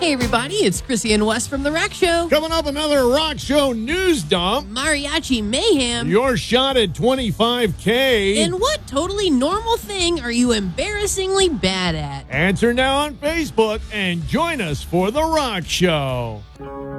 Hey everybody, it's Chrissy and Wes from The Rock Show. Coming up, another Rock Show news dump. Mariachi Mayhem. Your shot at $25K. And what totally normal thing are you embarrassingly bad at? Answer now on Facebook and join us for The Rock Show.